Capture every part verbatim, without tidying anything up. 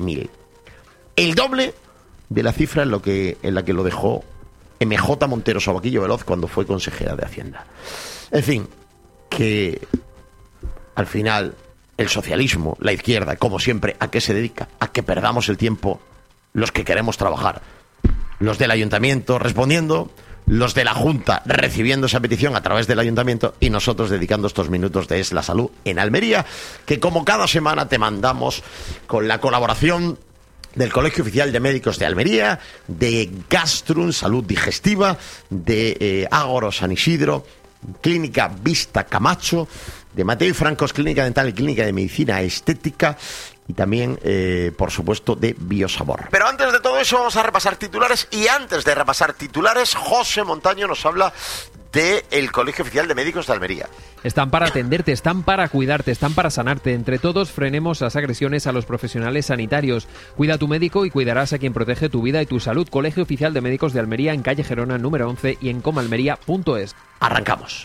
mil. El doble de la cifra en, lo que, en la que lo dejó eme jota Montero Saboquillo Veloz cuando fue consejera de Hacienda. En fin, que al final el socialismo, la izquierda, como siempre, ¿a qué se dedica? A que perdamos el tiempo los que queremos trabajar. Los del ayuntamiento respondiendo, los de la Junta recibiendo esa petición a través del ayuntamiento y nosotros dedicando estos minutos de Es la Salud en Almería, que como cada semana te mandamos con la colaboración del Colegio Oficial de Médicos de Almería, de Gastrum, Salud Digestiva, de eh, Ágora San Isidro, Clínica Vista Camacho, de Mateo y Francos, Clínica Dental y Clínica de Medicina Estética, y también, eh, por supuesto, de Biosabor. Pero antes de todo eso vamos a repasar titulares, y antes de repasar titulares, José Montaño nos habla del Colegio Oficial de Médicos de Almería. Están para atenderte, están para cuidarte, están para sanarte. Entre todos frenemos las agresiones a los profesionales sanitarios. Cuida a tu médico y cuidarás a quien protege tu vida y tu salud. Colegio Oficial de Médicos de Almería, en calle Gerona número once y en comalmería punto es. Arrancamos.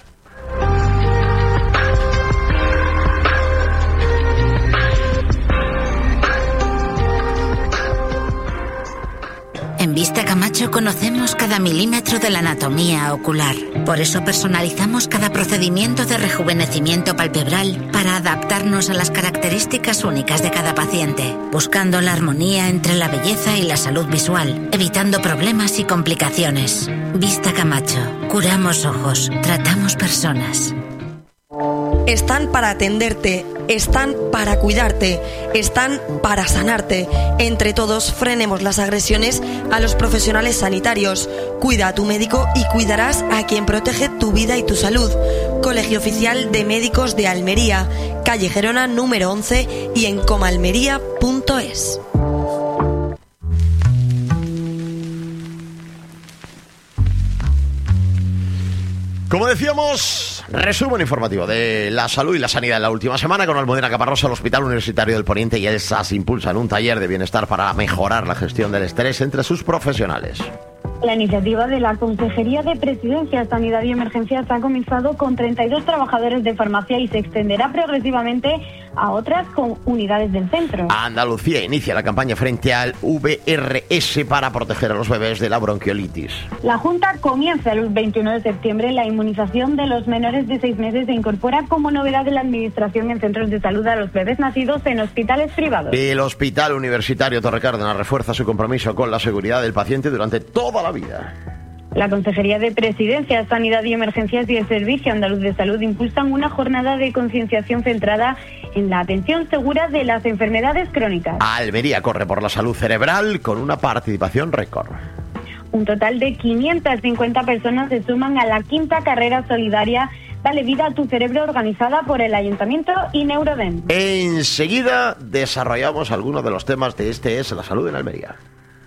En Vista Camacho conocemos cada milímetro de la anatomía ocular. Por eso personalizamos cada procedimiento de rejuvenecimiento palpebral para adaptarnos a las características únicas de cada paciente, buscando la armonía entre la belleza y la salud visual, evitando problemas y complicaciones. Vista Camacho. Curamos ojos, tratamos personas. Están para atenderte, están para cuidarte, están para sanarte. Entre todos frenemos las agresiones a los profesionales sanitarios. Cuida a tu médico y cuidarás a quien protege tu vida y tu salud. Colegio Oficial de Médicos de Almería, calle Gerona número once y en comalmería punto es. Como decíamos, resumen informativo de la salud y la sanidad en la última semana con Almudena Caparrosa, el Hospital Universitario del Poniente y el S A S impulsan un taller de bienestar para mejorar la gestión del estrés entre sus profesionales. La iniciativa de la Consejería de Presidencia, Sanidad y Emergencias ha comenzado con treinta y dos trabajadores de farmacia y se extenderá progresivamente a otras con unidades del centro. Andalucía inicia la campaña frente al V R S para proteger a los bebés de la bronquiolitis. La Junta comienza el veintiuno de septiembre la inmunización de los menores de seis meses e incorpora como novedad de la Administración en centros de salud a los bebés nacidos en hospitales privados. El Hospital Universitario Torre Cárdenas refuerza su compromiso con la seguridad del paciente durante toda la vida. La Consejería de Presidencia, Sanidad y Emergencias y el Servicio Andaluz de Salud impulsan una jornada de concienciación centrada en la atención segura de las enfermedades crónicas. Almería corre por la salud cerebral con una participación récord. Un total de quinientas cincuenta personas se suman a la quinta carrera solidaria Dale Vida a tu Cerebro, organizada por el Ayuntamiento y Neurodem. Enseguida desarrollamos algunos de los temas de este Es la Salud en Almería.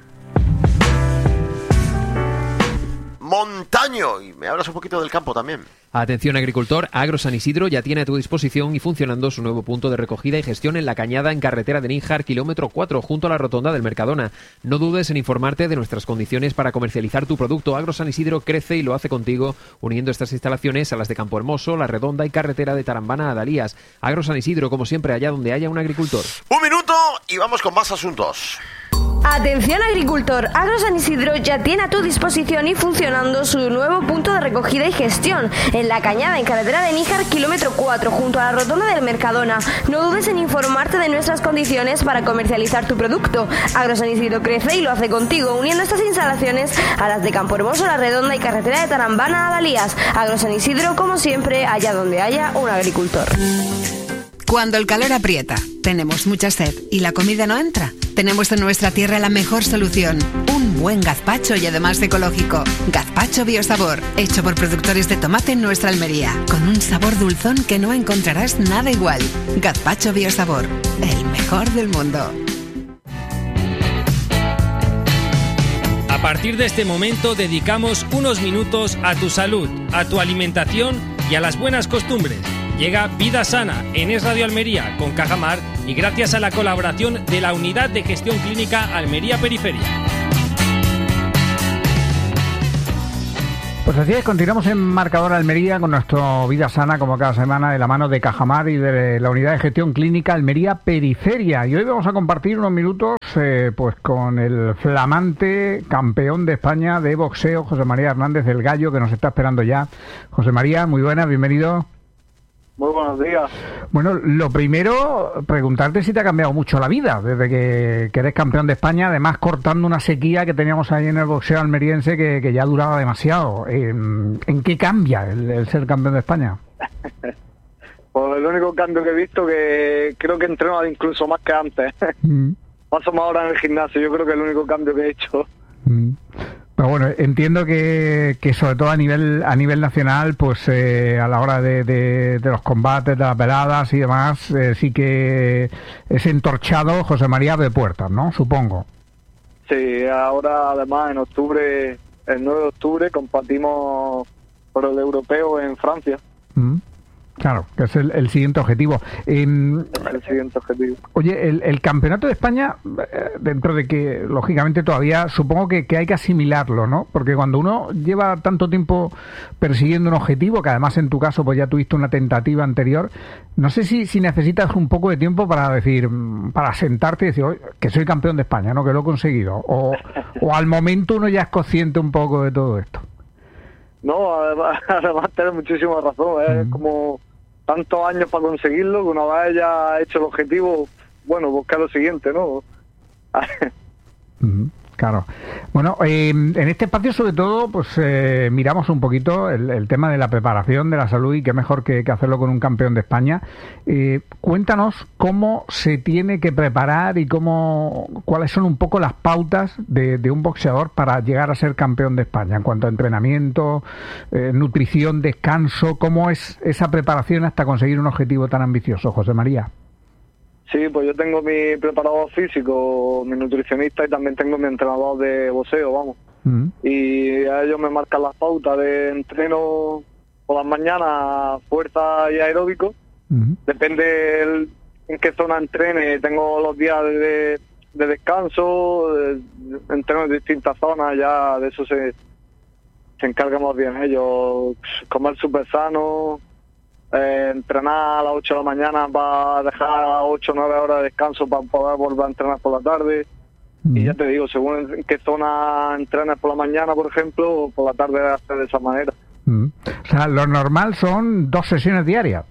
Montaño, y me hablas un poquito del campo también. Atención agricultor, Agro San Isidro ya tiene a tu disposición y funcionando su nuevo punto de recogida y gestión en La Cañada, en carretera de Níjar, kilómetro cuatro, junto a la rotonda del Mercadona. No dudes en informarte de nuestras condiciones para comercializar tu producto. Agro San Isidro crece y lo hace contigo, uniendo estas instalaciones a las de Campo Hermoso, La Redonda y carretera de Tarambana a Dalías. Agro San Isidro, como siempre, allá donde haya un agricultor. Un minuto y vamos con más asuntos. Atención agricultor, Agro San Isidro ya tiene a tu disposición y funcionando su nuevo punto de recogida y gestión en La Cañada, en carretera de Níjar, kilómetro cuatro, junto a la rotonda del Mercadona. No dudes en informarte de nuestras condiciones para comercializar tu producto. Agro San Isidro crece y lo hace contigo, uniendo estas instalaciones a las de Campo Hermoso, La Redonda y carretera de Tarambana a Dalías. Agro San Isidro, como siempre, allá donde haya un agricultor. Cuando el calor aprieta, tenemos mucha sed y la comida no entra, tenemos en nuestra tierra la mejor solución, un buen gazpacho y además ecológico. Gazpacho Biosabor, hecho por productores de tomate en nuestra Almería, con un sabor dulzón que no encontrarás nada igual. Gazpacho Biosabor, el mejor del mundo. A partir de este momento dedicamos unos minutos a tu salud, a tu alimentación y a las buenas costumbres. Llega Vida Sana en Es Radio Almería con Cajamar y gracias a la colaboración de la Unidad de Gestión Clínica Almería Periferia. Pues así es, continuamos en Marcador Almería con nuestro Vida Sana, como cada semana, de la mano de Cajamar y de la Unidad de Gestión Clínica Almería Periferia. Y hoy vamos a compartir unos minutos eh, pues con el flamante campeón de España de boxeo, José María Hernández del Gallo, que nos está esperando ya. José María, muy buenas, bienvenido. Muy buenos días. Bueno, lo primero, preguntarte si te ha cambiado mucho la vida desde que, que eres campeón de España, además cortando una sequía que teníamos ahí en el boxeo almeriense que, que ya duraba demasiado. ¿En, ¿en qué cambia el, el ser campeón de España? Pues el único cambio que he visto, que creo que entreno incluso más que antes. Mm. Paso más horas en el gimnasio, yo creo que es el único cambio que he hecho. Mm. Pero bueno, entiendo que, que sobre todo a nivel a nivel nacional, pues eh, a la hora de, de, de los combates, de las veladas y demás, eh, sí que es entorchado José María de Puertas, ¿no? Supongo. Sí, ahora además en octubre, el nueve de octubre, combatimos por el europeo en Francia. Mm. Claro, que es el, el siguiente objetivo. Eh, el siguiente objetivo. Oye, el, el campeonato de España, eh, dentro de que, lógicamente, todavía supongo que, que hay que asimilarlo, ¿no? Porque cuando uno lleva tanto tiempo persiguiendo un objetivo, que además en tu caso pues ya tuviste una tentativa anterior, no sé si, si necesitas un poco de tiempo para decir, para sentarte y decir, oye, que soy campeón de España, ¿no? Que lo he conseguido. O, o al momento uno ya es consciente un poco de todo esto. No, además, además tienes muchísima razón, es mm. como tantos años para conseguirlo, que una vez ya hecho el objetivo, bueno, buscar lo siguiente, ¿no? uh-huh, claro. Bueno, eh, en este espacio sobre todo, pues eh, miramos un poquito el, el tema de la preparación de la salud, y qué mejor que, que hacerlo con un campeón de España. Eh, cuéntanos cómo se tiene que preparar y cómo, cuáles son un poco las pautas de, de un boxeador para llegar a ser campeón de España en cuanto a entrenamiento, eh, nutrición, descanso. ¿Cómo es esa preparación hasta conseguir un objetivo tan ambicioso, José María? Sí, pues yo tengo mi preparador físico, mi nutricionista, y también tengo mi entrenador de boxeo, vamos. Uh-huh. Y a ellos me marcan las pautas de entreno por las mañanas, fuerza y aeróbico. Uh-huh. Depende el, en qué zona entrene. Tengo los días de, de descanso, de, de, entreno en distintas zonas, ya de eso se, se encargan más bien ellos. Comer súper sano. Eh, entrenar a las ocho de la mañana para dejar ocho o nueve horas de descanso para poder volver a entrenar por la tarde. Mm. Y ya te digo, según en qué zona entrenas por la mañana, por ejemplo, por la tarde hacer de esa manera. Mm. O sea, lo normal son dos sesiones diarias.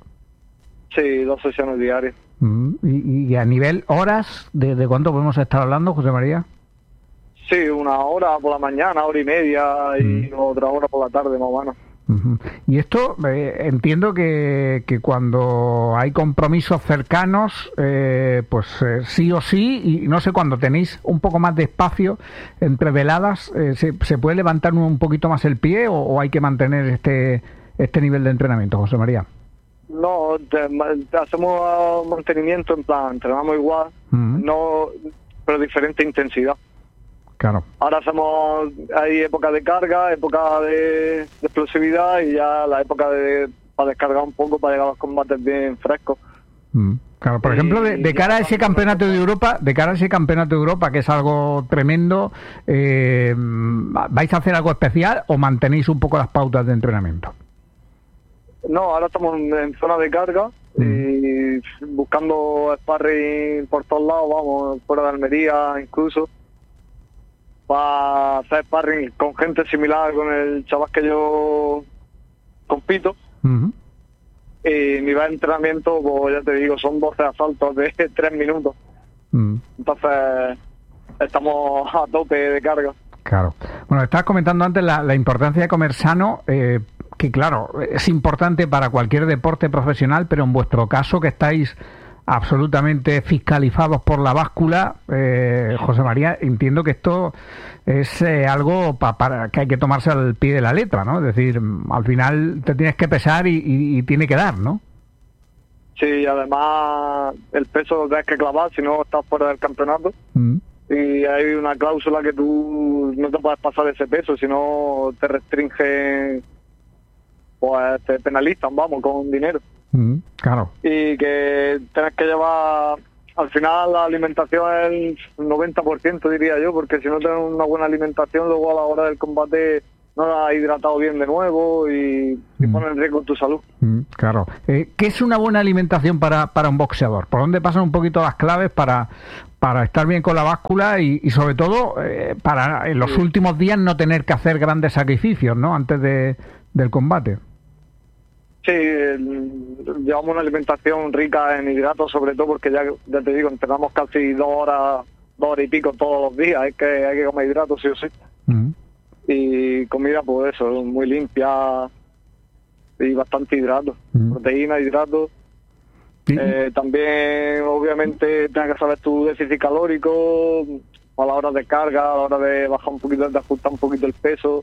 Sí, dos sesiones diarias. Mm. ¿Y, y a nivel horas, de, de cuánto podemos estar hablando, José María? Sí, una hora por la mañana, hora y media, y mm. otra hora por la tarde, más o menos. Uh-huh. Y esto eh, entiendo que, que cuando hay compromisos cercanos, eh, pues eh, sí o sí, y no sé, cuando tenéis un poco más de espacio entre veladas, eh, ¿se, ¿se puede levantar un poquito más el pie o, o hay que mantener este este nivel de entrenamiento, José María? No, te, te hacemos mantenimiento, en plan, entrenamos igual, uh-huh. no, pero diferente intensidad. Claro. Ahora hacemos, hay época de carga, época de, de explosividad, y ya la época de para descargar un poco, para llegar a los combates bien frescos. Mm, claro, por y, ejemplo, de, de cara a ese campeonato de Europa, de cara a ese campeonato de Europa, que es algo tremendo, eh, ¿vais a hacer algo especial o mantenéis un poco las pautas de entrenamiento? No, ahora estamos en zona de carga mm. y buscando sparring por todos lados, vamos, fuera de Almería incluso, para hacer sparring con gente similar con el chaval que yo compito. Uh-huh. Y mi entrenamiento, pues ya te digo, son doce asaltos de tres minutos. Uh-huh. Entonces estamos a tope de carga. Claro. Bueno, estabas comentando antes la, la importancia de comer sano, eh, que claro, es importante para cualquier deporte profesional, pero en vuestro caso, que estáis absolutamente fiscalizados por la báscula, eh, José María, entiendo que esto es eh, algo pa, para que hay que tomarse al pie de la letra, ¿no? Es decir, al final te tienes que pesar y, y, y tiene que dar, ¿no? Sí, además el peso lo tienes que clavar, si no estás fuera del campeonato. Mm. Y hay una cláusula que tú no te puedes pasar ese peso, si no te restringen, pues te penalizan, vamos, con dinero. Mm, claro. Y que tienes que llevar, al final la alimentación es el noventa por ciento, diría yo, porque si no tienes una buena alimentación, luego a la hora del combate no lo has hidratado bien de nuevo y, y Mm. pone en riesgo tu salud. Mm, claro. Eh, ¿Qué es una buena alimentación para, para un boxeador? ¿Por dónde pasan un poquito las claves para, para estar bien con la báscula y, y sobre todo eh, para en los Sí. últimos días no tener que hacer grandes sacrificios, ¿no? Antes de, del combate. Sí, el- llevamos una alimentación rica en hidratos, sobre todo porque ya, ya te digo, entrenamos casi dos horas, dos horas y pico todos los días, es que hay que comer hidratos sí o sí. Mm. Y comida, pues eso, muy limpia y bastante hidratos, Mm. proteína, hidratos. Sí. Eh, también, obviamente, tienes que saber tu déficit calórico a la hora de carga, a la hora de bajar un poquito, de ajustar un poquito el peso,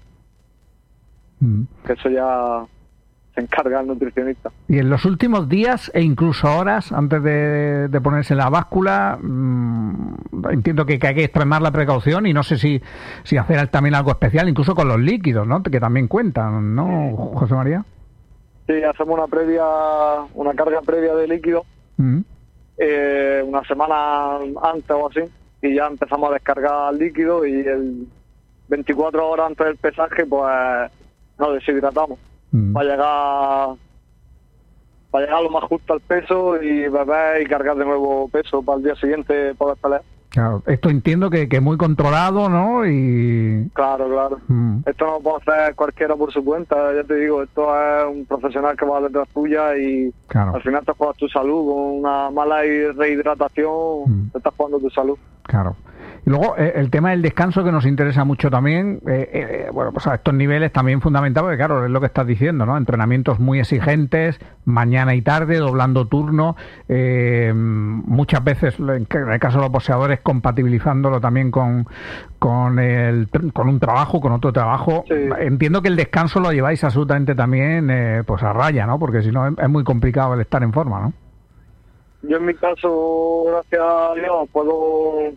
Mm. que eso ya se encarga el nutricionista. Y en los últimos días e incluso horas antes de, de ponerse en la báscula, mmm, entiendo que, que hay que extremar la precaución y no sé si, si hacer también algo especial, incluso con los líquidos, ¿no? Que también cuentan, ¿no, José María? Sí, hacemos una previa, una carga previa de líquido, Mm. eh, una semana antes o así, y ya empezamos a descargar líquido y el veinticuatro horas antes del pesaje, pues nos deshidratamos. Mm. Para llegar para llegar lo más justo al peso y beber y cargar de nuevo peso para el día siguiente poder pelear. Claro, esto entiendo que, que muy controlado, ¿no? Y Claro, claro. Mm. Esto no lo puede hacer cualquiera por su cuenta, ya te digo, esto es un profesional que va detrás tuya y Claro. al final te juegas tu salud. Con una mala rehidratación Mm. te estás jugando tu salud. Claro. Y luego eh, el tema del descanso que nos interesa mucho también, eh, eh, bueno, pues a estos niveles también fundamental, porque claro, es lo que estás diciendo, ¿no? Entrenamientos muy exigentes, mañana y tarde, doblando turno, eh, muchas veces, en el caso de los boxeadores, compatibilizándolo también con, con, el, con un trabajo, con otro trabajo. Sí. Entiendo que el descanso lo lleváis absolutamente también eh, pues a raya, ¿no? Porque si no es, es muy complicado el estar en forma, ¿no? Yo en mi caso, gracias a Dios, puedo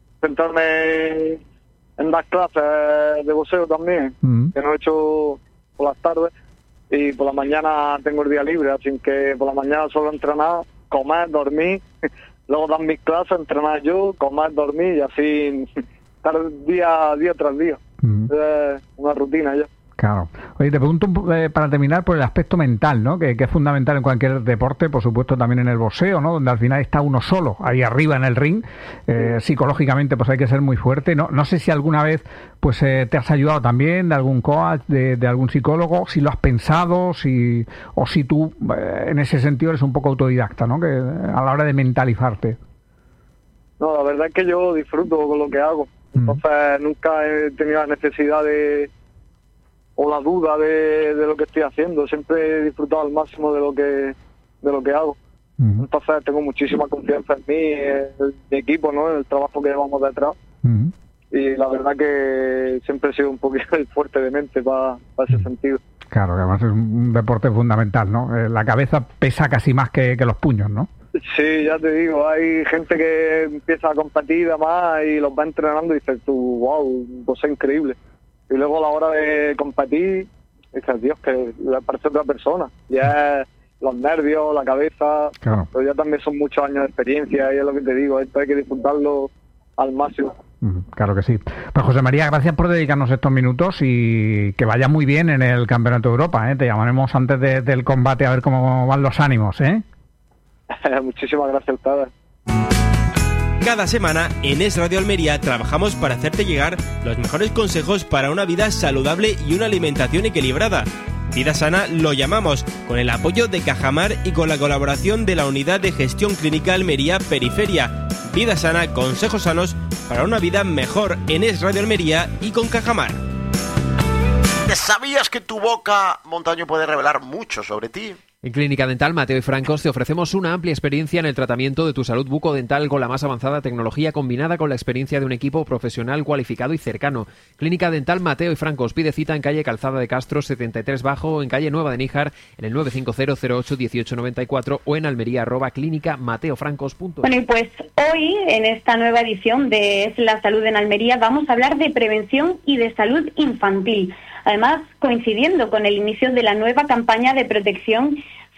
centrarme en dar clases de boxeo también, Mm. que no he hecho por las tardes, y por la mañana tengo el día libre, así que por la mañana solo entrenar, comer, dormir, luego dar mis clases, entrenar yo, comer, dormir y así estar día, día tras día. Mm. Es una rutina ya. Claro. Oye, te pregunto un po- eh, para terminar por el aspecto mental, ¿no? Que, que es fundamental en cualquier deporte, por supuesto también en el boxeo, ¿no? Donde al final está uno solo, ahí arriba en el ring. Eh, psicológicamente, pues hay que ser muy fuerte. No, no sé si alguna vez, pues eh, te has ayudado también de algún coach, de, de algún psicólogo, si lo has pensado, si o si tú eh, en ese sentido eres un poco autodidacta, ¿no? Que eh, a la hora de mentalizarte. No, la verdad es que yo disfruto con lo que hago. Entonces nunca he tenido la necesidad de o la duda de, de lo que estoy haciendo. Siempre he disfrutado al máximo de lo que de lo que hago. Ujú. Entonces tengo muchísima confianza en mí, en mi equipo, ¿no? En el trabajo que llevamos detrás. Ujú. Y la verdad que siempre he sido un poquito el fuerte de mente para ese sentido. Claro, que además es un deporte fundamental, ¿no? Eh, la cabeza pesa casi más que, que los puños, ¿no? Sí, ya te digo, hay gente que empieza a competir y demás y los va entrenando y dices tú, wow, pues es increíble. Y luego a la hora de competir, dices, Dios, que le parece otra persona. Ya es los nervios, la cabeza, Claro. pero ya también son muchos años de experiencia y es lo que te digo, esto hay que disfrutarlo al máximo. Ujú, claro que sí. Pues José María, gracias por dedicarnos estos minutos y que vaya muy bien en el Campeonato de Europa, ¿eh? Te llamaremos antes de- del combate a ver cómo van los ánimos, ¿eh? Muchísimas gracias a ustedes. Cada semana en Es Radio Almería trabajamos para hacerte llegar los mejores consejos para una vida saludable y una alimentación equilibrada. Vida Sana lo llamamos, con el apoyo de Cajamar y con la colaboración de la Unidad de Gestión Clínica Almería Periferia. Vida Sana, consejos sanos para una vida mejor en Es Radio Almería y con Cajamar. ¿Sabías que tu boca, Montaño, puede revelar mucho sobre ti? En Clínica Dental Mateo y Francos te ofrecemos una amplia experiencia en el tratamiento de tu salud bucodental con la más avanzada tecnología combinada con la experiencia de un equipo profesional cualificado y cercano. Clínica Dental Mateo y Francos, pide cita en calle Calzada de Castro setenta y tres Bajo o en calle Nueva de Níjar en el nueve cinco cero cero ocho uno ocho nueve cuatro o en almería arroba clínica mateofrancos punto es. Bueno, y pues hoy en esta nueva edición de Es la Salud en Almería vamos a hablar de prevención y de salud infantil. Además, coincidiendo con el inicio de la nueva campaña de protección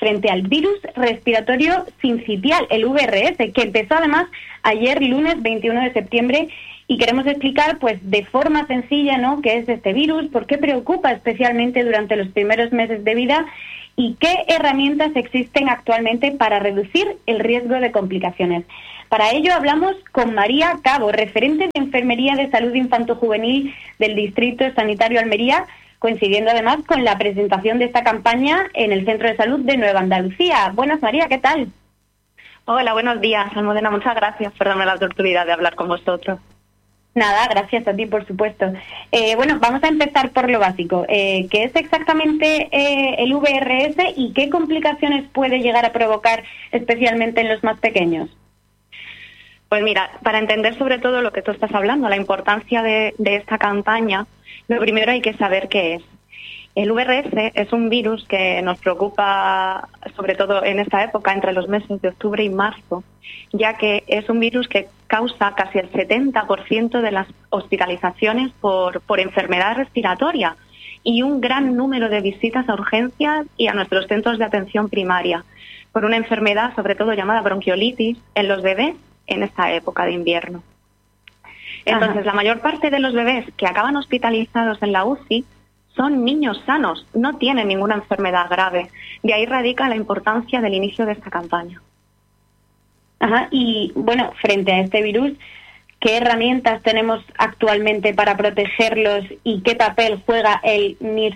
frente al virus respiratorio sincitial, el V R S, que empezó además ayer, lunes veintiuno de septiembre, y queremos explicar, pues, de forma sencilla, ¿no?, qué es este virus, por qué preocupa especialmente durante los primeros meses de vida y qué herramientas existen actualmente para reducir el riesgo de complicaciones. Para ello hablamos con María Cabo, referente de Enfermería de Salud Infanto-Juvenil del Distrito Sanitario Almería, coincidiendo además con la presentación de esta campaña en el Centro de Salud de Nueva Andalucía. Buenas, María, ¿qué tal? Hola, buenos días, Almudena, muchas gracias por darme la oportunidad de hablar con vosotros. Nada, gracias a ti, por supuesto. Eh, bueno, vamos a empezar por lo básico. Eh, ¿Qué es exactamente eh, el V R S y qué complicaciones puede llegar a provocar, especialmente en los más pequeños? Pues mira, para entender sobre todo lo que tú estás hablando, la importancia de, de esta campaña, lo primero hay que saber qué es. El V R S es un virus que nos preocupa sobre todo en esta época, entre los meses de octubre y marzo, ya que es un virus que causa casi el setenta por ciento de las hospitalizaciones por, por enfermedad respiratoria y un gran número de visitas a urgencias y a nuestros centros de atención primaria, por una enfermedad sobre todo llamada bronquiolitis en los bebés en esta época de invierno. Entonces, Ajá. la mayor parte de los bebés que acaban hospitalizados en la U C I son niños sanos, no tienen ninguna enfermedad grave. De ahí radica la importancia del inicio de esta campaña. Ajá, y bueno, frente a este virus, ¿qué herramientas tenemos actualmente para protegerlos y qué papel juega el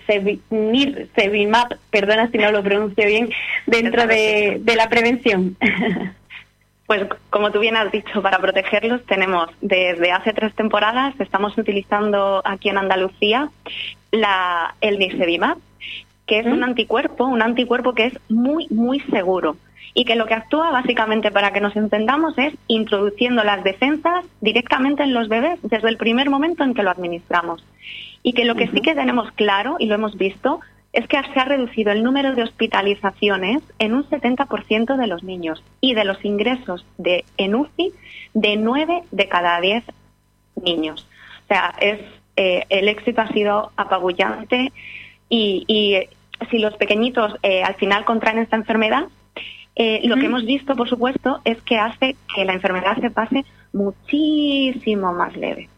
Nirsevimab, perdona si no lo pronuncio bien, dentro de, de la prevención? Pues como tú bien has dicho, para protegerlos tenemos desde hace tres temporadas, estamos utilizando aquí en Andalucía la, el Nirsevimab, que es ¿Mm? un anticuerpo, un anticuerpo que es muy, muy seguro y que lo que actúa básicamente, para que nos entendamos, es introduciendo las defensas directamente en los bebés desde el primer momento en que lo administramos. Y que lo que uh-huh. sí que tenemos claro, y lo hemos visto, es que se ha reducido el número de hospitalizaciones en un setenta por ciento de los niños y de los ingresos de en U C I de nueve de cada diez niños. O sea, es eh, el éxito ha sido apabullante y, y si los pequeñitos eh, al final contraen esta enfermedad, eh, lo mm. que hemos visto, por supuesto, es que hace que la enfermedad se pase muchísimo más leve.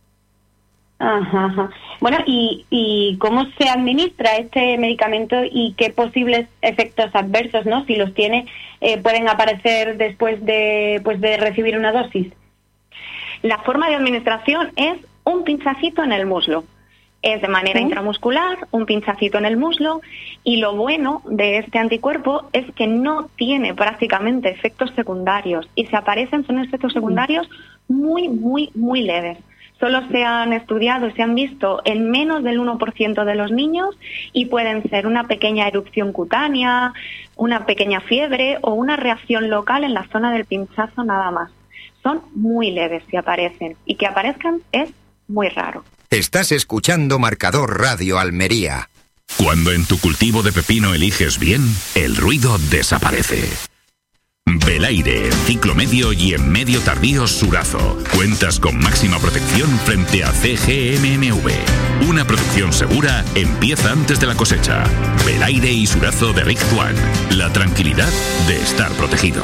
Ajá, ajá. Bueno, ¿y, ¿y cómo se administra este medicamento y qué posibles efectos adversos, no, si los tiene, eh, pueden aparecer después de, pues, de recibir una dosis? La forma de administración es un pinchacito en el muslo. Es de manera ¿Sí? intramuscular, un pinchacito en el muslo, y lo bueno de este anticuerpo es que no tiene prácticamente efectos secundarios, y si aparecen son efectos secundarios muy, muy, muy leves. Solo se han estudiado y se han visto en menos del uno por ciento de los niños y pueden ser una pequeña erupción cutánea, una pequeña fiebre o una reacción local en la zona del pinchazo nada más. Son muy leves si aparecen, y que aparezcan es muy raro. Estás escuchando Marcador Radio Almería. Cuando en tu cultivo de pepino eliges bien, el ruido desaparece. Belaire, ciclo medio y en medio tardío Surazo. Cuentas con máxima protección frente a C G M M V. Una producción segura empieza antes de la cosecha. Belaire y Surazo de Rick One. La tranquilidad de estar protegido.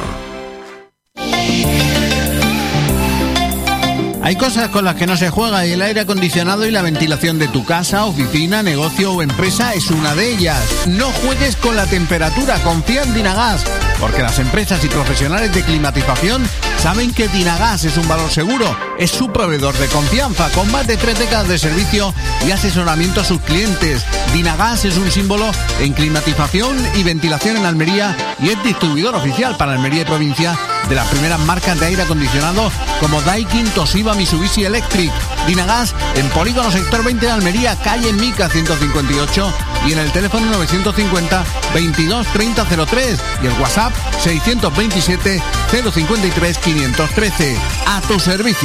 Hay cosas con las que no se juega y el aire acondicionado y la ventilación de tu casa, oficina, negocio o empresa es una de ellas. No juegues con la temperatura, confía en Dinagas, porque las empresas y profesionales de climatización saben que Dinagas es un valor seguro. Es su proveedor de confianza, con más de tres décadas de servicio y asesoramiento a sus clientes. Dinagas es un símbolo en climatización y ventilación en Almería y es distribuidor oficial para Almería y provincia de las primeras marcas de aire acondicionado como Daikin, Toshiba, Mitsubishi Electric. Dinagas en Polígono Sector veinte de Almería, calle Mica ciento cincuenta y ocho, y en el teléfono novecientos cincuenta, veintidós, treinta, cero tres y el WhatsApp seiscientos veintisiete, cero cincuenta y tres, quinientos trece. A tu servicio.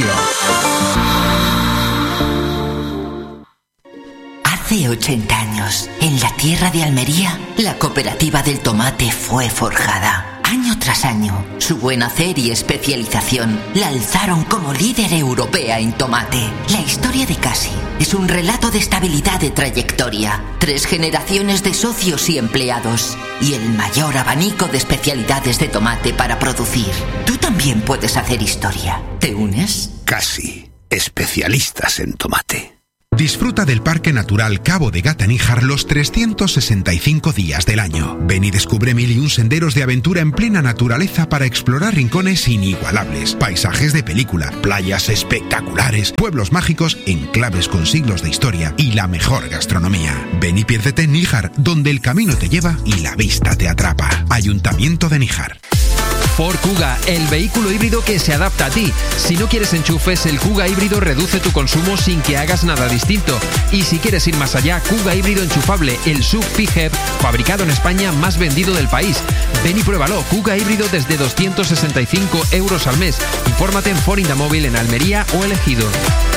Hace ochenta años, en la tierra de Almería, la cooperativa del tomate fue forjada. Año tras tras año, su buen hacer y especialización la alzaron como líder europea en tomate. La historia de Casi es un relato de estabilidad de trayectoria, tres generaciones de socios y empleados y el mayor abanico de especialidades de tomate para producir. Tú también puedes hacer historia. ¿Te unes? Casi, especialistas en tomate. Disfruta del Parque Natural Cabo de Gata-Níjar los trescientos sesenta y cinco días del año. Ven y descubre mil y un senderos de aventura en plena naturaleza para explorar rincones inigualables, paisajes de película, playas espectaculares, pueblos mágicos, enclaves con siglos de historia y la mejor gastronomía. Ven y piérdete en Níjar, donde el camino te lleva y la vista te atrapa. Ayuntamiento de Níjar. Ford Kuga, el vehículo híbrido que se adapta a ti. Si no quieres enchufes, el Kuga híbrido reduce tu consumo sin que hagas nada distinto. Y si quieres ir más allá, Kuga híbrido enchufable, el S U V P H E V, fabricado en España, más vendido del país. Ven y pruébalo, Kuga híbrido desde doscientos sesenta y cinco euros al mes. Infórmate en Ford Indamóvil en Almería o El Ejido.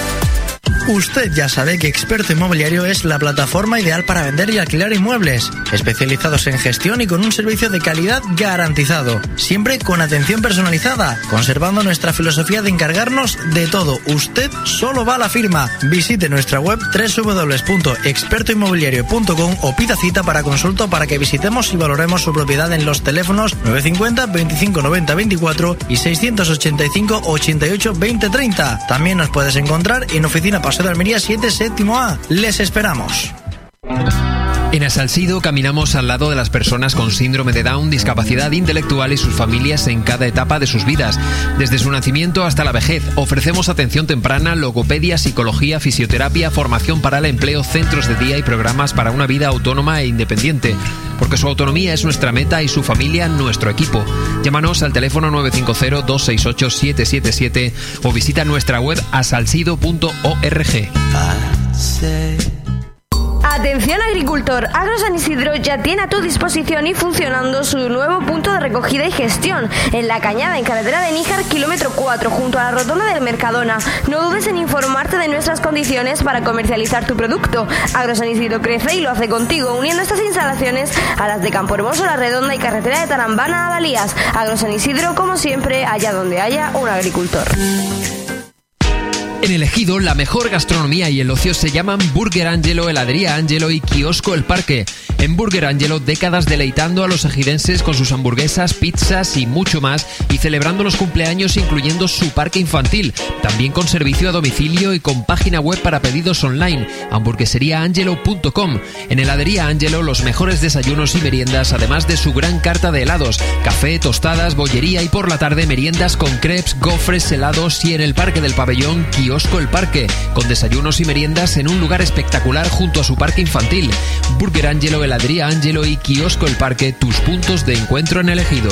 Usted ya sabe que Experto Inmobiliario es la plataforma ideal para vender y alquilar inmuebles, especializados en gestión y con un servicio de calidad garantizado, siempre con atención personalizada, conservando nuestra filosofía de encargarnos de todo. Usted solo va a la firma. Visite nuestra web doble u doble u doble u punto experto inmobiliario punto com o pida cita para consulta para que visitemos y valoremos su propiedad en los teléfonos nueve cinco cero, veinticinco noventa veinticuatro y seiscientos ochenta y cinco, ochenta y ocho, veinte treinta. También nos puedes encontrar en oficina Paseo de Almería siete, séptimo A. Les esperamos. En Asalsido caminamos al lado de las personas con síndrome de Down, discapacidad intelectual y sus familias en cada etapa de sus vidas. Desde su nacimiento hasta la vejez, ofrecemos atención temprana, logopedia, psicología, fisioterapia, formación para el empleo, centros de día y programas para una vida autónoma e independiente. Porque su autonomía es nuestra meta y su familia nuestro equipo. Llámanos al teléfono nueve cinco cero, dos seis ocho, siete siete siete o visita nuestra web asalsido punto org. Atención agricultor, Agro San Isidro ya tiene a tu disposición y funcionando su nuevo punto de recogida y gestión en La Cañada, en carretera de Níjar, kilómetro cuatro, junto a la rotonda del Mercadona. No dudes en informarte de nuestras condiciones para comercializar tu producto. Agro San Isidro crece y lo hace contigo, uniendo estas instalaciones a las de Campo Hermoso, La Redonda y carretera de Tarambana a Valías. Agro San Isidro, como siempre, allá donde haya un agricultor. En El Ejido, la mejor gastronomía y el ocio se llaman Burger Angelo, Heladería Angelo y Kiosco El Parque. En Burger Angelo, décadas deleitando a los ejidenses con sus hamburguesas, pizzas y mucho más, y celebrando los cumpleaños incluyendo su parque infantil, también con servicio a domicilio y con página web para pedidos online, hamburguesería angelo punto com. En Heladería Angelo, los mejores desayunos y meriendas, además de su gran carta de helados, café, tostadas, bollería y por la tarde meriendas con crepes, gofres, helados, y en el Parque del Pabellón, Kiosco El Parque, con desayunos y meriendas en un lugar espectacular junto a su parque infantil. Burger Angelo, Heladería Angelo y Kiosco El Parque, tus puntos de encuentro en El Ejido.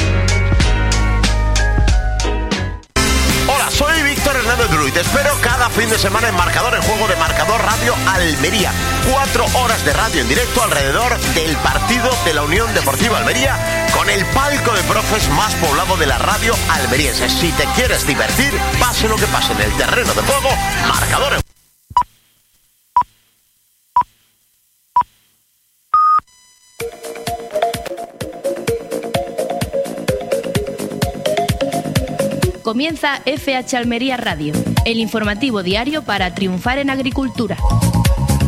Hola, soy Víctor Hernández Bru y te espero cada fin de semana en Marcador, en juego de Marcador Radio Almería. Cuatro horas de radio en directo alrededor del partido de la Unión Deportiva Almería, con el palco de profes más poblado de la radio almeriense. Si te quieres divertir, pase lo que pase en el terreno de juego, Marcador en... Comienza F H Almería Radio, el informativo diario para triunfar en agricultura.